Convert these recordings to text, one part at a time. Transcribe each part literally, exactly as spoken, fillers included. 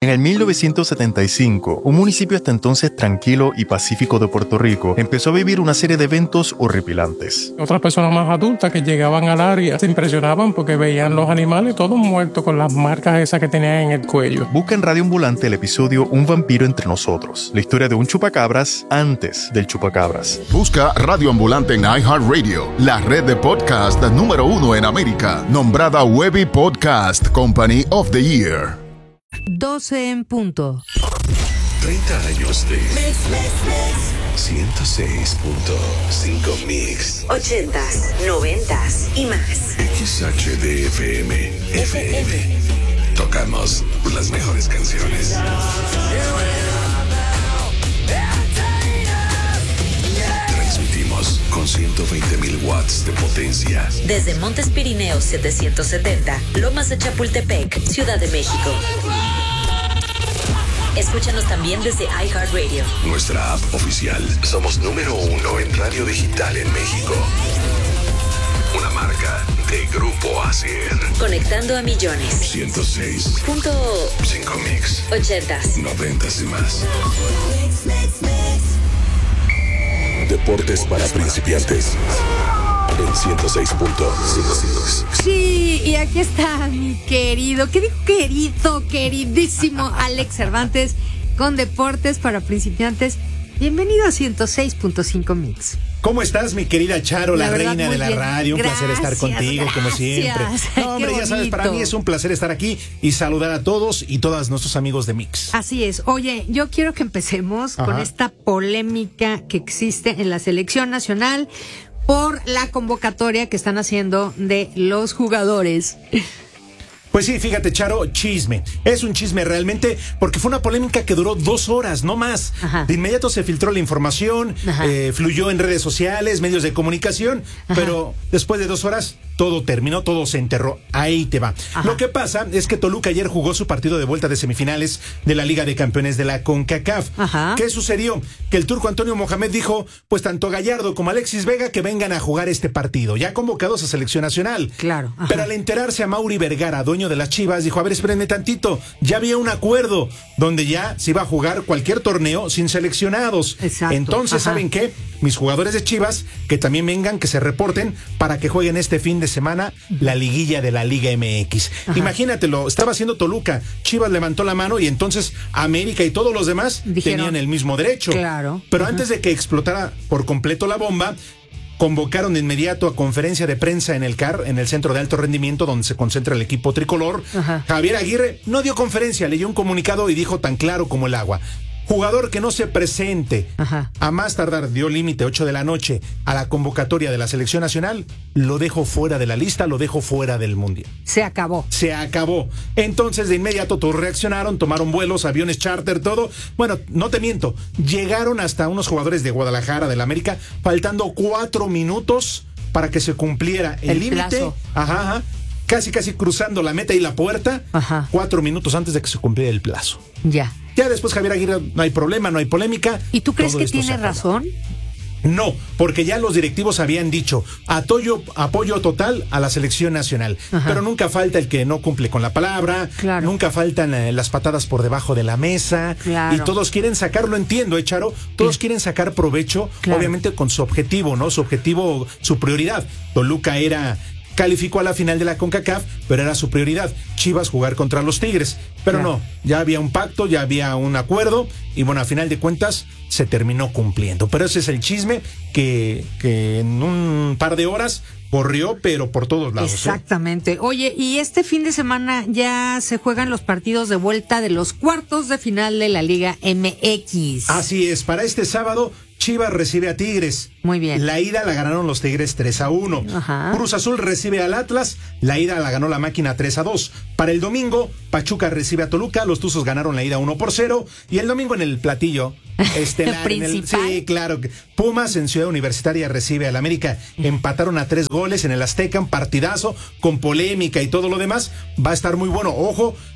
En el mil novecientos setenta y cinco, un municipio hasta entonces tranquilo y pacífico de Puerto Rico empezó a vivir una serie de eventos horripilantes. Otras personas más adultas que llegaban al área se impresionaban porque veían los animales todos muertos con las marcas esas que tenían en el cuello. Busca en Radio Ambulante el episodio Un vampiro entre nosotros, la historia de un chupacabras antes del chupacabras. Busca Radio Ambulante en iHeartRadio, la red de podcast número uno en América, nombrada Webby Podcast Company of the Year. doce en punto. treinta años de Mix, Mix, Mix. ciento seis punto cinco Mix. ochentas, noventas y más. X H D F M. F M. Tocamos las mejores canciones. Transmitimos con ciento veinte mil watts de potencia. Desde Montes Pirineos setecientos setenta, Lomas de Chapultepec, Ciudad de México. Escúchanos también desde iHeartRadio. Nuestra app oficial. Somos número uno en radio digital en México. Una marca de Grupo Acer. Conectando a millones. ciento seis punto cinco Mix. ochentas, noventas y más. Deportes para principiantes. En ciento seis punto cinco. Sí, y aquí está mi querido, ¿qué digo querido, queridísimo Alex Cervantes con Deportes para Principiantes? Bienvenido a ciento seis punto cinco Mix. ¿Cómo estás, mi querida Charo, la, la verdad, reina de la bien. radio? Un Gracias, placer estar contigo, gracias. como siempre. No, hombre, ya sabes, para mí es un placer estar aquí y saludar a todos y todas nuestros amigos de Mix. Así es. Oye, yo quiero que empecemos Ajá. con esta polémica que existe en la selección nacional por la convocatoria que están haciendo de los jugadores. Pues sí, fíjate, Charo, chisme. Es un chisme realmente, porque fue una polémica que duró dos horas, no más. Ajá. De inmediato se filtró la información, eh, fluyó en redes sociales, medios de comunicación, Ajá. pero después de dos horas todo terminó, todo se enterró. Ahí te va. Ajá. Lo que pasa es que Toluca ayer jugó su partido de vuelta de semifinales de la Liga de Campeones de la CONCACAF. Ajá. ¿Qué sucedió? Que el turco Antonio Mohamed dijo, pues tanto Gallardo como Alexis Vega que vengan a jugar este partido, ya convocados a selección nacional. Claro. Ajá. Pero al enterarse a Mauri Vergara, dueño de las Chivas, dijo, a ver, espérenme tantito, ya había un acuerdo donde ya se iba a jugar cualquier torneo sin seleccionados. Exacto. Entonces, Ajá. ¿saben qué? Mis jugadores de Chivas, que también vengan, que se reporten para que jueguen este fin de semana la liguilla de la Liga M X. Ajá. Imagínatelo, estaba haciendo Toluca, Chivas levantó la mano y entonces América y todos los demás Dijeron, tenían el mismo derecho. Claro. Pero Ajá. antes de que explotara por completo la bomba, convocaron de inmediato a conferencia de prensa en el C A R, en el Centro de Alto Rendimiento, donde se concentra el equipo tricolor. Ajá. Javier Aguirre no dio conferencia, leyó un comunicado y dijo tan claro como el agua: jugador que no se presente Ajá. a más tardar, dio límite ocho de la noche a la convocatoria de la selección nacional, lo dejo fuera de la lista, lo dejo fuera del mundial. Se acabó. Se acabó. Entonces de inmediato todos reaccionaron, tomaron vuelos, aviones charter, todo. Bueno, no te miento, llegaron hasta unos jugadores de Guadalajara, del América, faltando cuatro minutos para que se cumpliera el límite. Ajá, ajá. Casi, casi cruzando la meta y la puerta, Ajá. cuatro minutos antes de que se cumpliera el plazo. Ya. Ya después Javier Aguirre, no hay problema, no hay polémica. ¿Y tú crees que tiene razón? No, porque ya los directivos habían dicho apoyo, apoyo total a la selección nacional. Ajá. Pero nunca falta el que no cumple con la palabra, claro. nunca faltan eh, las patadas por debajo de la mesa, claro. y todos quieren sacarlo, entiendo, ¿eh, Charo? Todos quieren sacar provecho, claro. obviamente con su objetivo, ¿no? Su objetivo, su prioridad. Toluca era... calificó a la final de la CONCACAF, pero era su prioridad, Chivas jugar contra los Tigres. Pero claro. no, ya había un pacto, ya había un acuerdo, y bueno, a final de cuentas se terminó cumpliendo. Pero ese es el chisme que, que en un par de horas corrió, pero por todos lados. Exactamente. ¿eh? Oye, y este fin de semana ya se juegan los partidos de vuelta de los cuartos de final de la Liga M X. Así es, para este sábado Chivas recibe a Tigres. Muy bien. La ida la ganaron los Tigres tres a uno. Ajá. Cruz Azul recibe al Atlas. La ida la ganó la Máquina tres a dos. Para el domingo, Pachuca recibe a Toluca. Los Tuzos ganaron la ida uno por cero. Y el domingo en el platillo estelar. en el, sí, claro. Pumas en Ciudad Universitaria recibe al América. Empataron a tres goles en el Azteca. Un partidazo con polémica y todo lo demás. Va a estar muy bueno. Ojo,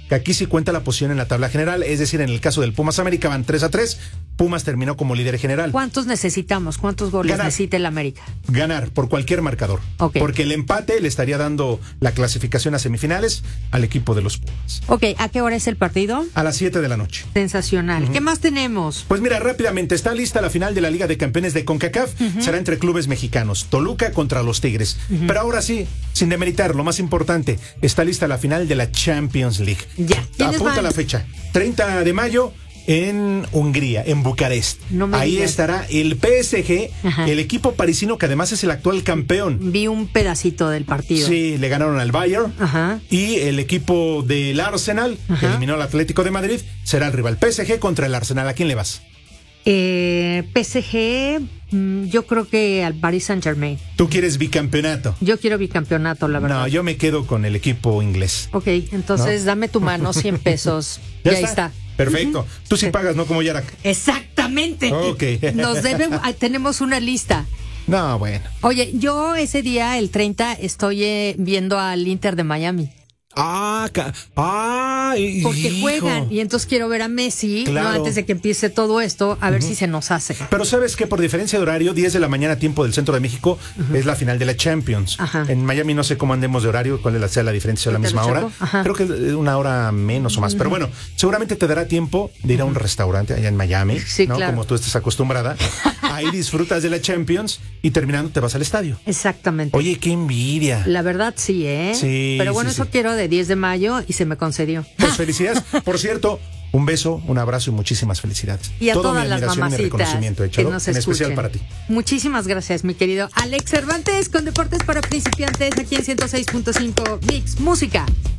que aquí sí cuenta la posición en la tabla general, es decir, en el caso del Pumas América van tres a tres, Pumas terminó como líder general. ¿Cuántos necesitamos? ¿Cuántos goles Ganar. necesita el América? Ganar por cualquier marcador. Okay. Porque el empate le estaría dando la clasificación a semifinales al equipo de los Pumas. Ok, ¿a qué hora es el partido? A las siete de la noche. Sensacional. Uh-huh. ¿Qué más tenemos? Pues mira, rápidamente, está lista la final de la Liga de Campeones de CONCACAF. Uh-huh. Será entre clubes mexicanos, Toluca contra los Tigres. Uh-huh. Pero ahora sí, sin demeritar, lo más importante, está lista la final de la Champions League. Ya. Apunta van? la fecha, treinta de mayo. En Hungría, en Bucarest. No me Ahí digas. estará el P S G, Ajá. el equipo parisino que además es el actual campeón. Vi un pedacito del partido. Sí, le ganaron al Bayern. Ajá. Y el equipo del Arsenal, Ajá. que eliminó al Atlético de Madrid, será el rival. P S G contra el Arsenal. ¿A quién le vas? Eh, P S G, yo creo que al Paris Saint-Germain. ¿Tú quieres bicampeonato? Yo quiero bicampeonato, la verdad. No, yo me quedo con el equipo inglés. Ok, entonces ¿no? dame tu mano, cien pesos. ya, ya está. está. Perfecto. Uh-huh. Tú sí pagas, ¿no? Como Yarak. Exactamente. Ok. Nos debe, tenemos una lista. No, bueno. Oye, yo ese día, el treinta, estoy eh, viendo al Inter de Miami. Ah, ca- ah, porque hijo. juegan y entonces quiero ver a Messi, claro. ¿no? Antes de que empiece todo esto, a ver uh-huh. si se nos hace. Pero sabes que por diferencia de horario, diez de la mañana tiempo del centro de México, uh-huh. es la final de la Champions. Ajá. En Miami no sé cómo andemos de horario, cuál es la, sea la diferencia, a la misma hora. Ajá. Creo que es una hora menos o más, uh-huh. pero bueno, seguramente te dará tiempo de ir uh-huh. a un restaurante allá en Miami, sí, ¿no? Claro. Como tú estés acostumbrada. Ahí disfrutas de la Champions y terminando te vas al estadio. Exactamente. Oye, qué envidia. La verdad sí, ¿eh? Sí. Pero bueno, sí, eso sí. quiero de diez de mayo y se me concedió. Pues felicidades. Por cierto, un beso, un abrazo y muchísimas felicidades. Y a Todo todas mi las admiración y mi mamacitas reconocimiento, que Charo, nos en escuchen. especial para ti. Muchísimas gracias, mi querido Alex Cervantes, con Deportes para Principiantes, aquí en ciento seis punto cinco Mix Música.